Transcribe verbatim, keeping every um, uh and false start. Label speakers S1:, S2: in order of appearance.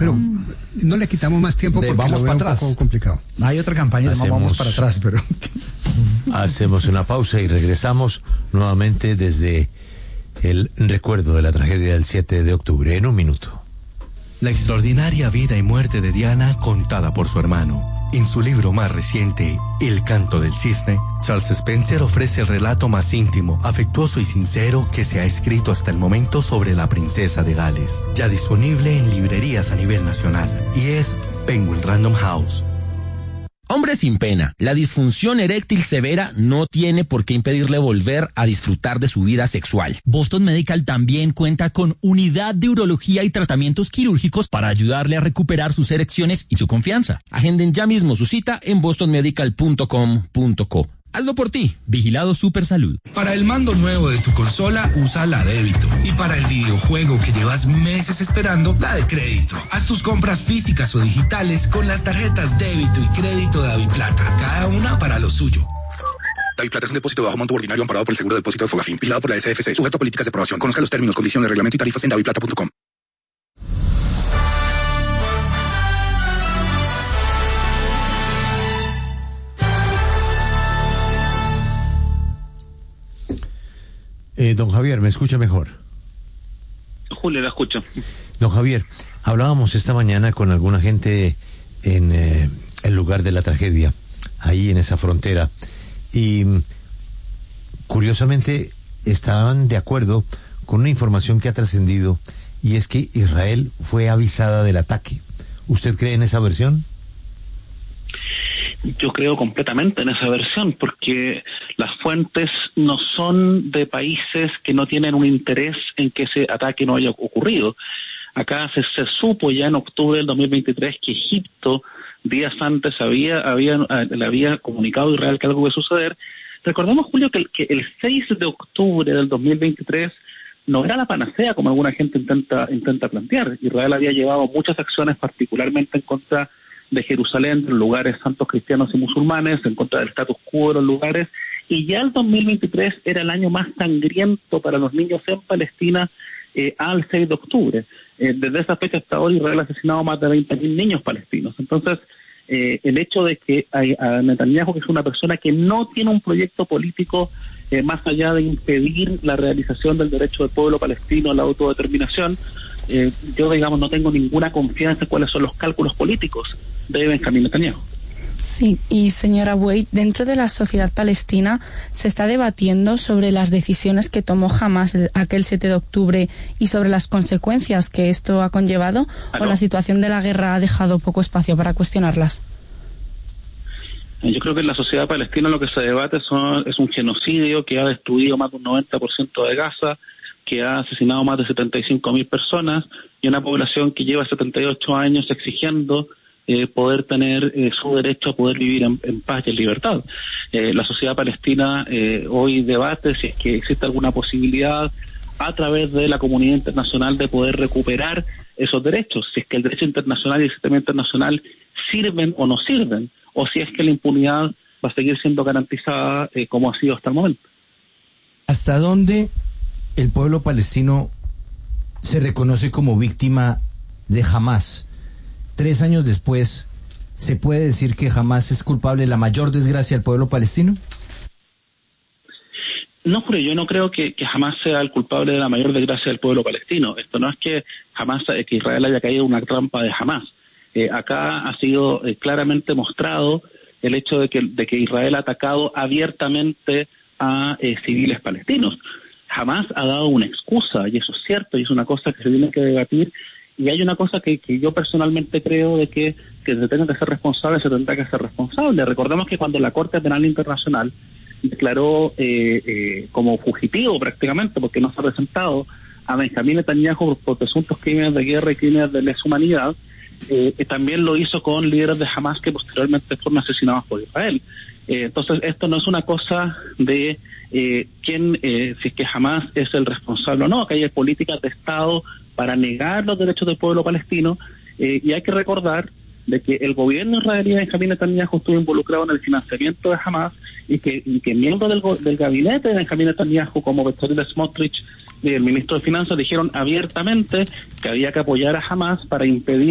S1: Pero mm. no le quitamos más tiempo porque
S2: vamos
S1: lo veo
S2: para
S1: un
S2: atrás.
S1: poco complicado.
S2: Hay otra campaña de
S3: Hacemos...
S2: vamos para atrás, pero...
S3: Hacemos una pausa y regresamos nuevamente desde el recuerdo de la tragedia del siete de octubre en un minuto.
S4: La extraordinaria vida y muerte de Diana contada por su hermano. En su libro más reciente, El canto del cisne, Charles Spencer ofrece el relato más íntimo, afectuoso y sincero que se ha escrito hasta el momento sobre la princesa de Gales, ya disponible en librerías a nivel nacional, y es Penguin Random House.
S5: Hombre sin pena, la disfunción eréctil severa no tiene por qué impedirle volver a disfrutar de su vida sexual.
S6: Boston Medical también cuenta con unidad de urología y tratamientos quirúrgicos para ayudarle a recuperar sus erecciones y su confianza.
S5: Agenden ya mismo su cita en boston medical punto com punto co. Hazlo por ti.
S6: Vigilado Supersalud.
S7: Para el mando nuevo de tu consola, usa la débito. Y para el videojuego que llevas meses esperando, la de crédito. Haz tus compras físicas o digitales con las tarjetas débito y crédito de Daviplata. Cada una para lo suyo.
S8: Daviplata es un depósito de bajo monto ordinario amparado por el seguro de depósito de Fogafín, vigilado por la S F C, sujeto a políticas de aprobación. Conozca los términos, condiciones, reglamento y tarifas en daviplata punto com.
S3: Eh, don Javier, ¿me escucha mejor?
S9: Julio, la escucho.
S3: Don Javier, hablábamos esta mañana con alguna gente en eh, el lugar de la tragedia, ahí en esa frontera, y curiosamente estaban de acuerdo con una información que ha trascendido, y es que Israel fue avisada del ataque. ¿Usted cree en esa versión?
S9: Yo creo completamente en esa versión, porque las fuentes no son de países que no tienen un interés en que ese ataque no haya ocurrido. Acá se, se supo ya en octubre del dos mil veintitrés que Egipto días antes había, había le había comunicado a Israel que algo iba a suceder. Recordemos, Julio, que el, que el seis de octubre del dos mil veintitrés no era la panacea como alguna gente intenta intenta plantear. Israel había llevado muchas acciones, particularmente en contra de Jerusalén, de los lugares santos cristianos y musulmanes, en contra del status quo de los lugares, y ya el dos mil veintitrés era el año más sangriento para los niños en Palestina eh, al seis de octubre. Eh, desde esa fecha hasta ahora Israel ha asesinado más de veinte mil niños palestinos. Entonces, eh, el hecho de que hay, a Netanyahu, que es una persona que no tiene un proyecto político eh, más allá de impedir la realización del derecho del pueblo palestino a la autodeterminación, eh, yo, digamos, no tengo ninguna confianza en cuáles son los cálculos políticos de Benjamín Netanyahu.
S10: Sí, y señora Wade, dentro de la sociedad palestina se está debatiendo sobre las decisiones que tomó Hamás aquel siete de octubre y sobre las consecuencias que esto ha conllevado, ¿Aló? ¿O la situación de la guerra ha dejado poco espacio para cuestionarlas?
S9: Yo creo que en la sociedad palestina lo que se debate son, es un genocidio que ha destruido más de un noventa por ciento de Gaza, que ha asesinado más de setenta y cinco mil personas y una población que lleva setenta y ocho años exigiendo Eh, poder tener eh, su derecho a poder vivir en, en paz y en libertad. Eh, la sociedad palestina eh, hoy debate si es que existe alguna posibilidad a través de la comunidad internacional de poder recuperar esos derechos, si es que el derecho internacional y el sistema internacional sirven o no sirven, o si es que la impunidad va a seguir siendo garantizada eh, como ha sido hasta el momento.
S2: ¿Hasta dónde el pueblo palestino se reconoce como víctima de Hamás? Tres años después, ¿se puede decir que Hamás es culpable de la mayor desgracia del pueblo palestino?
S9: No, Julio, yo no creo que, que Hamás sea el culpable de la mayor desgracia del pueblo palestino. Esto no es que Hamás, que Israel haya caído en una trampa de Hamás. Eh, acá ha sido eh, claramente mostrado el hecho de que, de que Israel ha atacado abiertamente a eh, civiles palestinos. Hamás ha dado una excusa, y eso es cierto, y es una cosa que se tiene que debatir. Y hay una cosa que, que yo personalmente creo de que, que se tenga que ser responsable, se tendrá que ser responsable. Recordemos que cuando la Corte Penal Internacional declaró eh, eh, como fugitivo prácticamente, porque no se ha presentado a Benjamín Netanyahu por, por presuntos crímenes de guerra y crímenes de lesa humanidad, eh, eh, también lo hizo con líderes de Hamás que posteriormente fueron asesinados por Israel. Eh, entonces, esto no es una cosa de eh, quién, eh, si es que Hamás es el responsable o no, que hay políticas de Estado para negar los derechos del pueblo palestino, eh, y hay que recordar de que el gobierno israelí de Benjamín Netanyahu estuvo involucrado en el financiamiento de Hamás y que, y que miembros del, del gabinete de Benjamín Netanyahu, como Bezalel Smotrich y el ministro de Finanzas, dijeron abiertamente que había que apoyar a Hamás para impedir